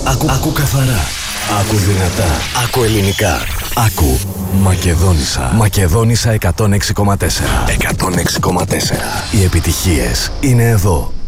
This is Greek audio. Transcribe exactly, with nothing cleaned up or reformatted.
Άκου, άκου καθαρά. Άκου δυνατά. Άκου ελληνικά. Άκου Μακεδόνισσα. Μακεδόνισσα εκατόν έξι κόμμα τέσσερα. εκατόν έξι κόμμα τέσσερα. Οι επιτυχίες είναι εδώ.